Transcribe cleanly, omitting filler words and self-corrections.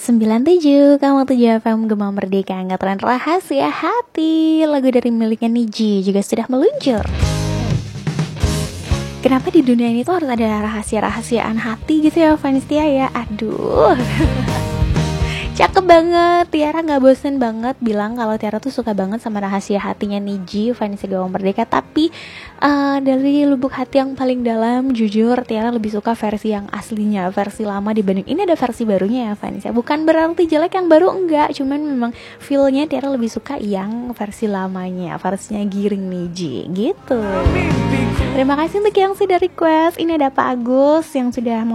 97,7 FM Gema Merdeka, Angkatan Rahasia Hati. Lagu dari miliknya Niji juga sudah meluncur. Kenapa di dunia ini tuh harus ada rahasia-rahasiaan hati gitu ya Vanistia ya? Aduh. Cakep banget, Tiara gak bosen banget bilang kalau Tiara tuh suka banget sama rahasia hatinya Niji, Vanessa Gema Merdeka. Tapi dari lubuk hati yang paling dalam, jujur Tiara lebih suka versi yang aslinya, versi lama dibanding ini ada versi barunya ya Vanessa. Bukan berarti jelek yang baru, enggak, cuman memang feelnya Tiara lebih suka yang versi lamanya, versinya Giring Niji gitu. Terima kasih untuk yang sudah request. Ini ada Pak Agus yang sudah